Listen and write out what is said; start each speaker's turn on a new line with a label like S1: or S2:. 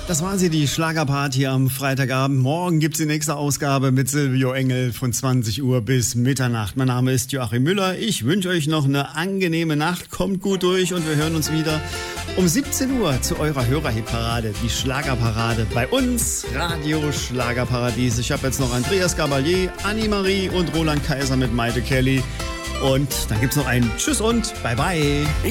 S1: Das war sie, die Schlagerparty am Freitagabend. Morgen gibt's die nächste Ausgabe mit Silvio Engel von 20 Uhr bis Mitternacht. Mein Name ist Joachim Müller. Ich wünsche euch noch eine angenehme Nacht. Kommt gut durch und wir hören uns wieder um 17 Uhr zu eurer Hörerhitparade, die Schlagerparade. Bei uns Radio Schlagerparadies. Ich habe jetzt noch Andreas Gabalier, Annie-Marie und Roland Kaiser mit Maite Kelly. Und dann gibt's noch ein Tschüss und Bye-Bye.